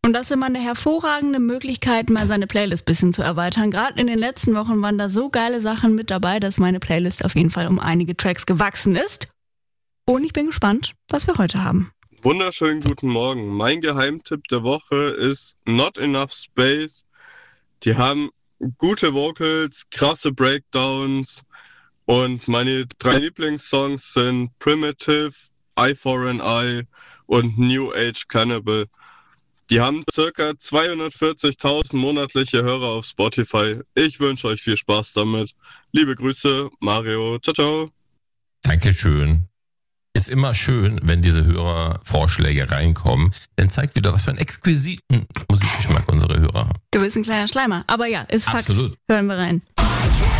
Und das ist immer eine hervorragende Möglichkeit, mal seine Playlist ein bisschen zu erweitern. Gerade in den letzten Wochen waren da so geile Sachen mit dabei, dass meine Playlist auf jeden Fall um einige Tracks gewachsen ist. Und ich bin gespannt, was wir heute haben. Wunderschönen guten Morgen. Mein Geheimtipp der Woche ist Not Enough Space. Die haben gute Vocals, krasse Breakdowns und meine 3 Lieblingssongs sind Primitive, Eye for an Eye und New Age Cannibal. Die haben ca. 240.000 monatliche Hörer auf Spotify. Ich wünsche euch viel Spaß damit. Liebe Grüße, Mario. Ciao, ciao. Dankeschön. Ist immer schön, wenn diese Hörervorschläge reinkommen. Dann zeigt wieder, was für einen exquisiten Musikgeschmack unsere Hörer haben. Du bist ein kleiner Schleimer. Aber ja, ist Fakt. Absolut. Hören wir rein.